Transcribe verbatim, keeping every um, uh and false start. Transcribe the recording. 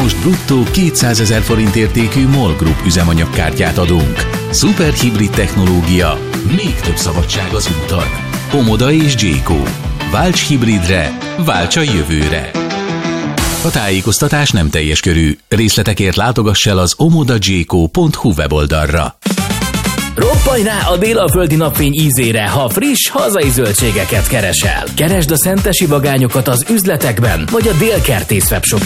most bruttó kétszázezer forint értékű MOL Group üzemanyagkártyát adunk. Szuperhibrid technológia, még több szabadság az úton. Omoda és Jayco. Válts hibridre, válts a jövőre! A tájékoztatás nem teljes körű. Részletekért látogass el az omoda jayco pont hu weboldalra. Roppanj rá a délaföldi napfény ízére, ha friss, hazai zöldségeket keresel. Keresd a szentesi vagányokat az üzletekben, vagy a Délkertész webshopján.